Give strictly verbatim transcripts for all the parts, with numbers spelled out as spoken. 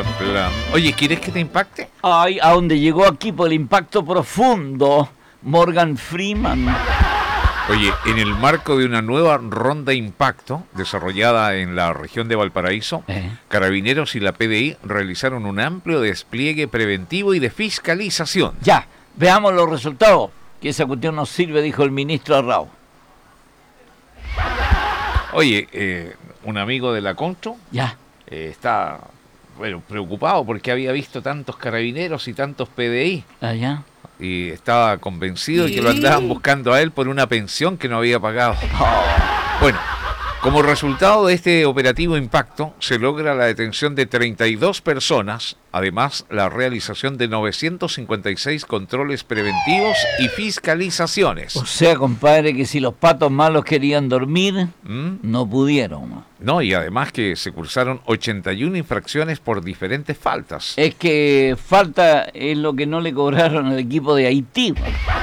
plan. Oye, ¿quieres que te impacte? Ay, a donde llegó aquí por el impacto profundo, Morgan Freeman. Oye, en el marco de una nueva ronda impacto desarrollada en la región de Valparaíso, ¿Eh? Carabineros y la P D I realizaron un amplio despliegue preventivo y de fiscalización. Ya, veamos los resultados. Que esa cuestión nos sirve, dijo el ministro Arrau. Oye, eh, un amigo de la Conto Ya. eh, está bueno, preocupado porque había visto tantos carabineros y tantos P D I. Allá. Y estaba convencido de que lo andaban buscando a él por una pensión que no había pagado. Bueno, como resultado de este operativo impacto, se logra la detención de treinta y dos personas, además la realización de novecientos cincuenta y seis controles preventivos y fiscalizaciones. O sea, compadre, que si los patos malos querían dormir, ¿Mm? no pudieron. No, y además que se cursaron ochenta y una infracciones por diferentes faltas. Es que falta es lo que no le cobraron al equipo de Haití.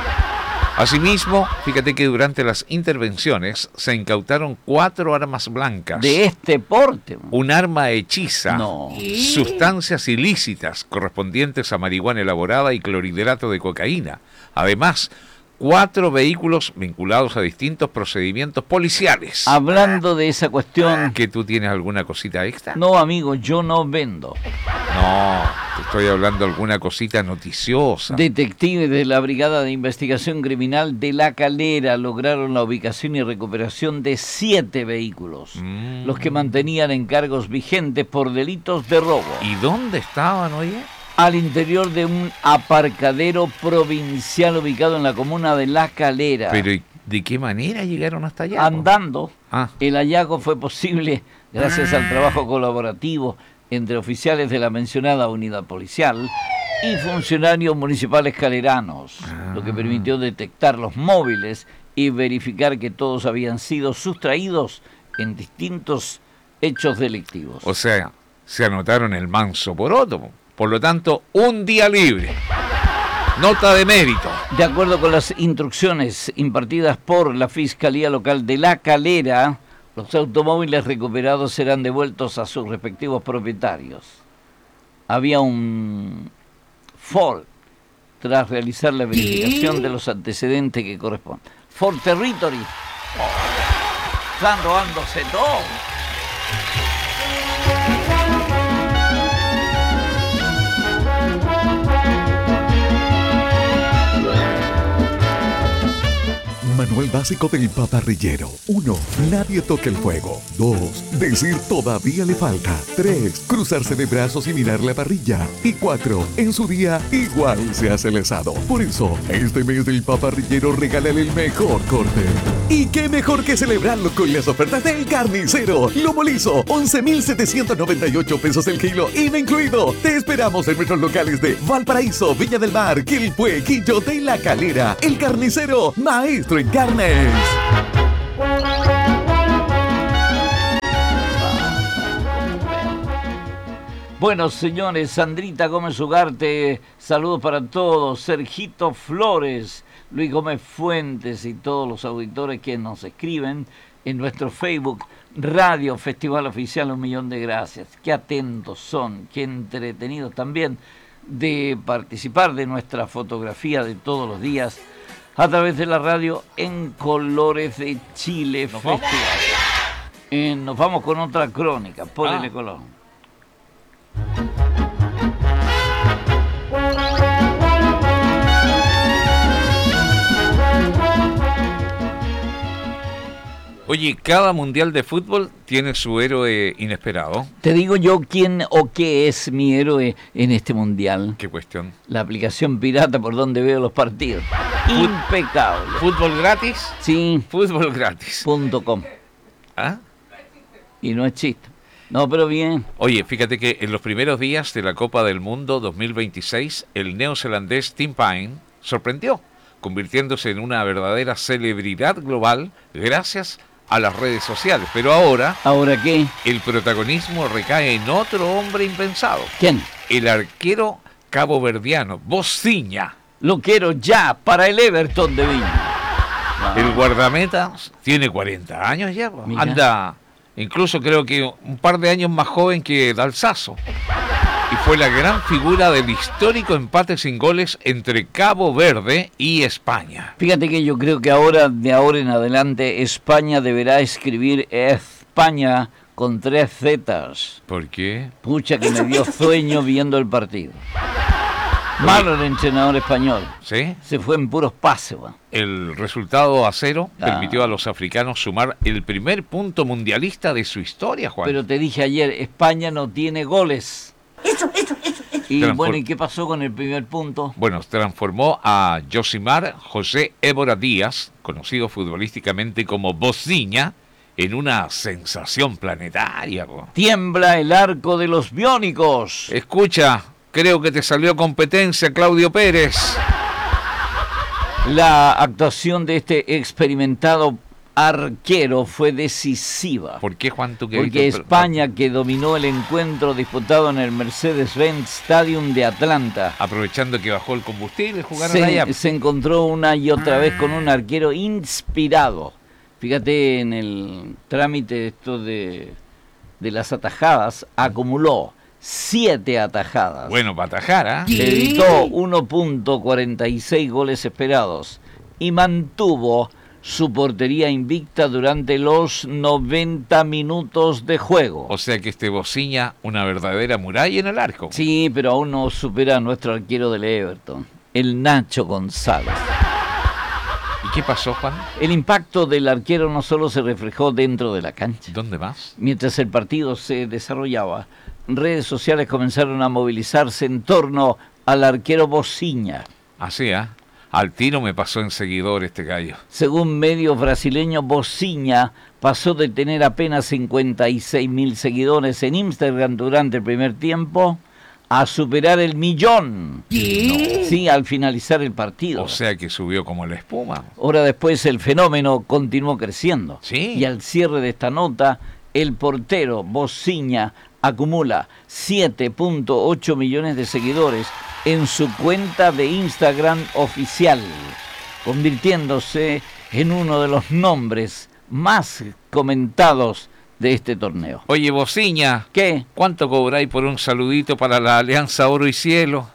Asimismo, fíjate que durante las intervenciones se incautaron cuatro armas blancas. De este porte. Un arma hechiza, No. sustancias ilícitas correspondientes a marihuana elaborada y clorhidrato de cocaína. Además, cuatro vehículos vinculados a distintos procedimientos policiales. Hablando de esa cuestión... ¿Que tú tienes alguna cosita extra? No, amigo, yo no vendo. No, te estoy hablando de alguna cosita noticiosa. Detectives de la Brigada de Investigación Criminal de La Calera lograron la ubicación y recuperación de siete vehículos, mm. los que mantenían encargos vigentes por delitos de robo. ¿Y dónde estaban, oye? Al interior de un aparcadero provincial ubicado en la comuna de La Calera. Pero ¿de qué manera llegaron hasta allá? Andando. Ah. El hallazgo fue posible gracias al trabajo colaborativo entre oficiales de la mencionada unidad policial y funcionarios municipales caleranos, ah. lo que permitió detectar los móviles y verificar que todos habían sido sustraídos en distintos hechos delictivos. O sea, se anotaron el manso poroto. Por lo tanto, un día libre. Nota de mérito. De acuerdo con las instrucciones impartidas por la Fiscalía Local de La Calera, los automóviles recuperados serán devueltos a sus respectivos propietarios. Había un Ford tras realizar la verificación de los antecedentes que corresponden. Ford Territory. Oh, están robándose todo. Manual básico del paparrillero. uno. Nadie toque el fuego. dos. Decir todavía le falta. tres. Cruzarse de brazos y mirar la parrilla. Y cuatro. En su día, igual se hace el asado. Por eso, este mes del paparrillero regálale el mejor corte. ¿Y qué mejor que celebrarlo con las ofertas del Carnicero? Lomo liso, once mil setecientos noventa y ocho pesos el kilo, I V A incluido. Te esperamos en nuestros locales de Valparaíso, Viña del Mar, Quilpué, Quillo de La Calera. El Carnicero, maestro en carnes. Bueno, señores, Sandrita Gómez Ugarte, saludos para todos. Sergito Flores, Luis Gómez Fuentes y todos los auditores que nos escriben en nuestro Facebook Radio Festival Oficial. Un millón de gracias. Qué atentos son, qué entretenidos también de participar de nuestra fotografía de todos los días a través de la radio en Colores de Chile ¿Nos Festival. Vamos? Eh, nos vamos con otra crónica. Ponele ah. color. Oye, cada mundial de fútbol tiene su héroe inesperado. Te digo yo quién o qué es mi héroe en este mundial. ¿Qué cuestión? La aplicación pirata por donde veo los partidos. Impecable. ¿Fútbol gratis? Sí. Fútbol gratis. Punto com. ¿Ah? Y no es chiste. No, pero bien. Oye, fíjate que en los primeros días de la Copa del Mundo dos mil veintiséis, el neozelandés Tim Pine sorprendió, convirtiéndose en una verdadera celebridad global gracias a las redes sociales. Pero ahora... ¿Ahora qué? El protagonismo recae en otro hombre impensado. ¿Quién? El arquero caboverdiano, Bociña. Lo quiero ya para el Everton de Viña. Ah. El guardameta tiene cuarenta años ya. Mira. Anda, incluso creo que un par de años más joven que Dalsazo. Y fue la gran figura del histórico empate sin goles entre Cabo Verde y España. Fíjate que yo creo que ahora, de ahora en adelante, España deberá escribir España con tres zetas. ¿Por qué? Pucha, que me dio sueño viendo el partido. Malo el entrenador español. ¿Sí? Se fue en puros pases, va. El resultado a cero Ah. permitió a los africanos sumar el primer punto mundialista de su historia, Juan. Pero te dije ayer, España no tiene goles. Eso, eso, eso, eso. Y Transfor- bueno, ¿y qué pasó con el primer punto? Bueno, transformó a Josimar José Évora Díaz, conocido futbolísticamente como Bociña, en una sensación planetaria. Po. Tiembla el arco de los biónicos. Escucha, creo que te salió competencia, Claudio Pérez. La actuación de este experimentado arquero fue decisiva. ¿Por qué, Juan, tú que Porque viste- España, que dominó el encuentro disputado en el Mercedes-Benz Stadium de Atlanta, Aprovechando que bajó el combustible, jugaron se, allá. se encontró una y otra vez con un arquero inspirado. Fíjate, en el trámite esto de, de las atajadas, acumuló siete atajadas. Bueno, para atajar, ¿ah? Evitó uno punto cuarenta y seis goles esperados y mantuvo su portería invicta durante los noventa minutos de juego. O sea que este Bociña, una verdadera muralla en el arco. Sí, pero aún no supera a nuestro arquero del Everton, el Nacho González. ¿Y qué pasó, Juan? El impacto del arquero no solo se reflejó dentro de la cancha. ¿Dónde más? Mientras el partido se desarrollaba, redes sociales comenzaron a movilizarse en torno al arquero Bociña. Así, ¿ah? Al tiro me pasó en seguidor este gallo. Según medios brasileños, Bociña pasó de tener apenas cincuenta y seis mil seguidores en Instagram durante el primer tiempo a superar el millón. ¿Qué? Sí, al finalizar el partido. O sea que subió como la espuma. Hora después el fenómeno continuó creciendo. Sí. Y al cierre de esta nota, el portero Bociña acumula siete punto ocho millones de seguidores en su cuenta de Instagram oficial, convirtiéndose en uno de los nombres más comentados de este torneo. Oye, Bociña, ¿Qué? ¿cuánto cobráis por un saludito para la Alianza Oro y Cielo?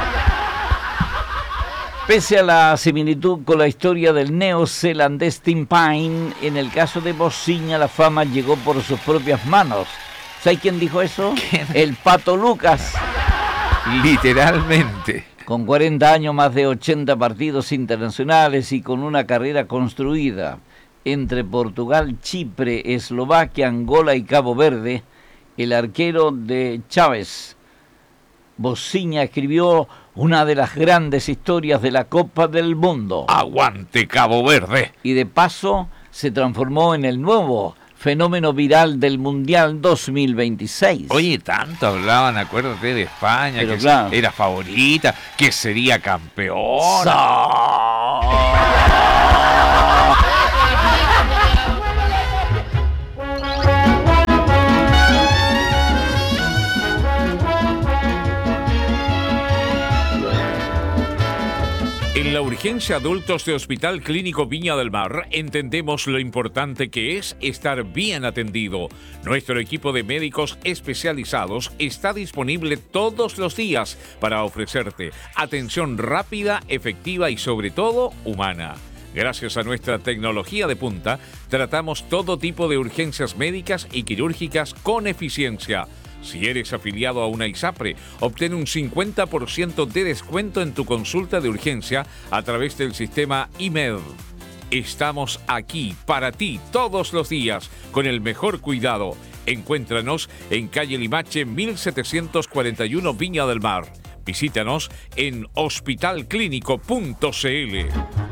Pese a la similitud con la historia del neozelandés Tim Pine, en el caso de Bociña la fama llegó por sus propias manos. ¿Sabes quién dijo eso? ¿Quién? El Pato Lucas. Literalmente. Con cuarenta años, más de ochenta partidos internacionales y con una carrera construida entre Portugal, Chipre, Eslovaquia, Angola y Cabo Verde, el arquero de Chávez, Bociña, escribió una de las grandes historias de la Copa del Mundo. ¡Aguante, Cabo Verde! Y de paso se transformó en el nuevo fenómeno viral del Mundial dos mil veintiséis. Oye, tanto hablaban, acuérdate, de España, Pero que claro. era favorita, que sería campeona. En la urgencia adultos de Hospital Clínico Viña del Mar entendemos lo importante que es estar bien atendido. Nuestro equipo de médicos especializados está disponible todos los días para ofrecerte atención rápida, efectiva y sobre todo humana. Gracias a nuestra tecnología de punta, tratamos todo tipo de urgencias médicas y quirúrgicas con eficiencia. Si eres afiliado a una ISAPRE, obtén un cincuenta por ciento de descuento en tu consulta de urgencia a través del sistema I M E D. Estamos aquí para ti todos los días con el mejor cuidado. Encuéntranos en calle Limache mil setecientos cuarenta y uno Viña del Mar. Visítanos en hospital clínico punto c l.